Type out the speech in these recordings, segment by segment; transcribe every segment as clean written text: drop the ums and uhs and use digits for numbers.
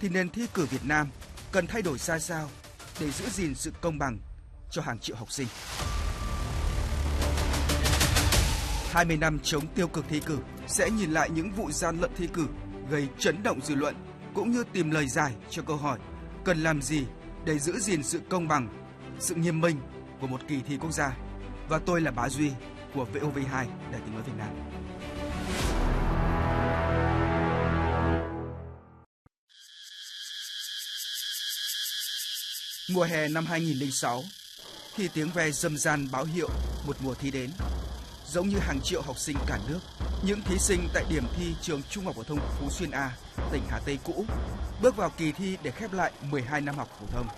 thì nền thi cử Việt Nam cần thay đổi ra sao để giữ gìn sự công bằng cho hàng triệu học sinh. 20 năm chống tiêu cực thi cử sẽ nhìn lại những vụ gian lận thi cử gây chấn động dư luận, cũng như tìm lời giải cho câu hỏi cần làm gì để giữ gìn sự công bằng, sự nghiêm minh của một kỳ thi quốc gia. Và tôi là Bá Duy của VOV2, Đài Tiếng nói Việt Nam. Mùa hè năm 2006, khi tiếng ve râm ran báo hiệu một mùa thi đến, giống như hàng triệu học sinh cả nước, những thí sinh tại điểm thi trường Trung học phổ thông Phú Xuyên A, tỉnh Hà Tây cũ, bước vào kỳ thi để khép lại 12 năm học phổ thông.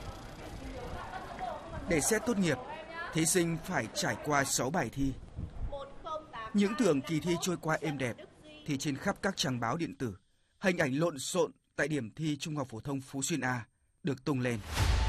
Để xét tốt nghiệp, thí sinh phải trải qua 6 bài thi. Những tưởng kỳ thi trôi qua êm đẹp, thì trên khắp các trang báo điện tử, hình ảnh lộn xộn tại điểm thi Trung học phổ thông Phú Xuyên A được tung lên.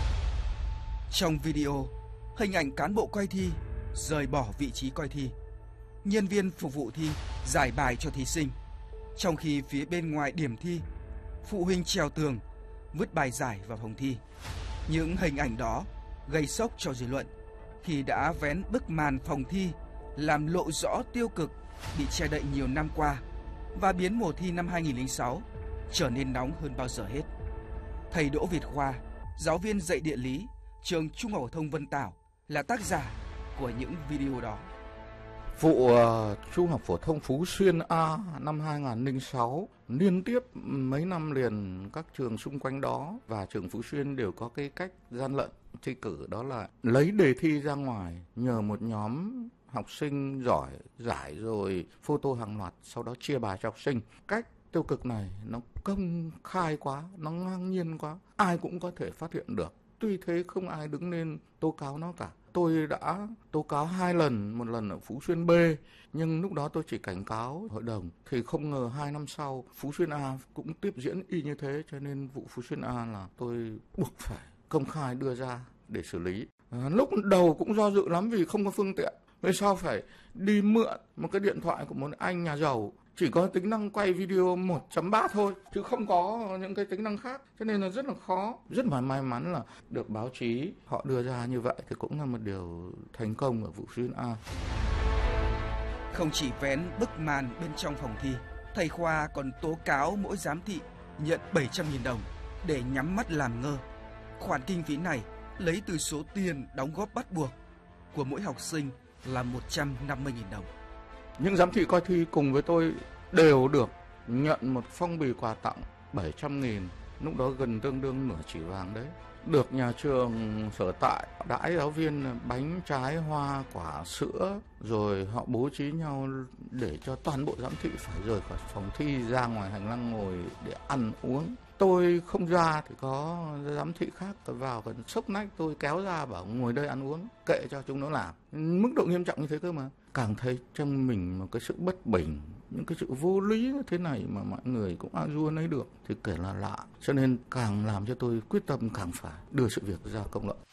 Trong video, hình ảnh cán bộ coi thi rời bỏ vị trí coi thi, nhân viên phục vụ thi giải bài cho thí sinh, trong khi phía bên ngoài điểm thi, phụ huynh trèo tường vứt bài giải vào phòng thi. Những hình ảnh đó gây sốc cho dư luận khi đã vén bức màn phòng thi, làm lộ rõ tiêu cực bị che đậy nhiều năm qua và biến mùa thi năm 2006 trở nên nóng hơn bao giờ hết. Thầy Đỗ Việt Khoa, giáo viên dạy địa lý trường Trung học phổ thông Vân Tảo, là tác giả của những video đó. Vụ Trung học phổ thông Phú Xuyên A năm 2006, liên tiếp mấy năm liền các trường xung quanh đó và trường Phú Xuyên đều có cái cách gian lận thi cử, đó là lấy đề thi ra ngoài, nhờ một nhóm học sinh giỏi giải rồi photo hàng loạt, sau đó chia bài cho học sinh. Cách tiêu cực này nó công khai quá, nó ngang nhiên quá, ai cũng có thể phát hiện được. Tuy thế không ai đứng lên tố cáo nó cả. Tôi đã tố cáo 2 lần, một lần ở Phú Xuyên B, nhưng lúc đó tôi chỉ cảnh cáo hội đồng. Thì không ngờ 2 năm sau, Phú Xuyên A cũng tiếp diễn y như thế, cho nên vụ Phú Xuyên A là tôi buộc phải công khai đưa ra để xử lý. Lúc đầu cũng do dự lắm vì không có phương tiện. Về sau phải đi mượn một cái điện thoại của một anh nhà giàu, chỉ có tính năng quay video 1.3 thôi, chứ không có những cái tính năng khác, cho nên là rất là khó. Rất là may mắn là được báo chí họ đưa ra như vậy thì cũng là một điều thành công ở vụ Xuyên A. Không chỉ vén bức màn bên trong phòng thi, thầy Khoa còn tố cáo mỗi giám thị nhận 700.000 đồng để nhắm mắt làm ngơ. Khoản kinh phí này lấy từ số tiền đóng góp bắt buộc của mỗi học sinh là 150.000 đồng. Những giám thị coi thi cùng với tôi đều được nhận một phong bì quà tặng 700.000, lúc đó gần tương đương nửa chỉ vàng đấy. Được nhà trường sở tại đãi giáo viên bánh, trái, hoa, quả, sữa, rồi họ bố trí nhau để cho toàn bộ giám thị phải rời khỏi phòng thi ra ngoài hành lang ngồi để ăn uống. Tôi không ra thì có giám thị khác vào gần sốc nách tôi kéo ra bảo ngồi đây ăn uống, kệ cho chúng nó làm. Mức độ nghiêm trọng như thế cơ mà. Càng thấy trong mình một cái sự bất bình, những cái sự vô lý như thế này mà mọi người cũng a dua lấy được thì kể là lạ. Cho nên càng làm cho tôi quyết tâm càng phải đưa sự việc ra công luận.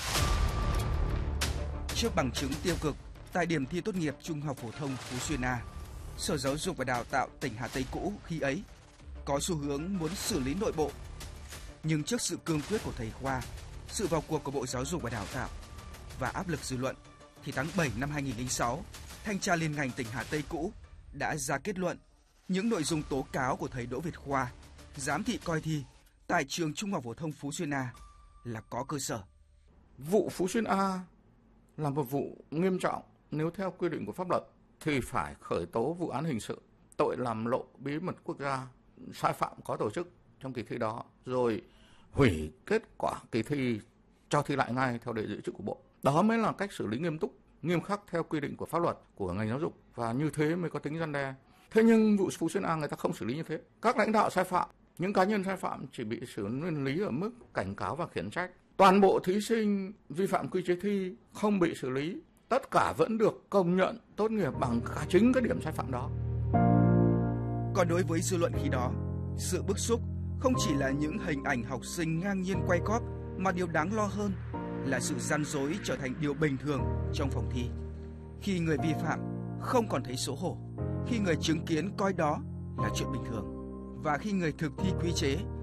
Trước bằng chứng tiêu cực tại điểm thi tốt nghiệp Trung học phổ thông Phú Xuyên A, Sở Giáo dục và Đào tạo tỉnh Hà Tây cũ khi ấy có xu hướng muốn xử lý nội bộ. Nhưng trước sự cương quyết của thầy Khoa, sự vào cuộc của Bộ Giáo dục và Đào tạo và áp lực dư luận, thì tháng 7 năm 2006, Thanh tra Liên ngành tỉnh Hà Tây cũ đã ra kết luận những nội dung tố cáo của thầy Đỗ Việt Khoa, giám thị coi thi tại trường Trung học phổ thông Phú Xuyên A là có cơ sở. Vụ Phú Xuyên A là một vụ nghiêm trọng, nếu theo quy định của pháp luật thì phải khởi tố vụ án hình sự, tội làm lộ bí mật quốc gia, sai phạm có tổ chức trong kỳ thi đó, rồi hủy kết quả kỳ thi, cho thi lại ngay theo đề dự trữ của Bộ. Đó mới là cách xử lý nghiêm túc, nghiêm khắc theo quy định của pháp luật của ngành giáo dục, và như thế mới có tính răn đe. Thế nhưng vụ Phú Xuyên A người ta không xử lý như thế. Các lãnh đạo sai phạm, những cá nhân sai phạm chỉ bị xử lý ở mức cảnh cáo và khiển trách. Toàn bộ thí sinh vi phạm quy chế thi không bị xử lý, tất cả vẫn được công nhận tốt nghiệp bằng cả chính cái điểm sai phạm đó. Còn đối với dư luận khi đó, sự bức xúc không chỉ là những hình ảnh học sinh ngang nhiên quay cóp, mà điều đáng lo hơn là sự gian dối trở thành điều bình thường trong phòng thi. Khi người vi phạm không còn thấy xấu hổ, khi người chứng kiến coi đó là chuyện bình thường, và khi người thực thi quy chế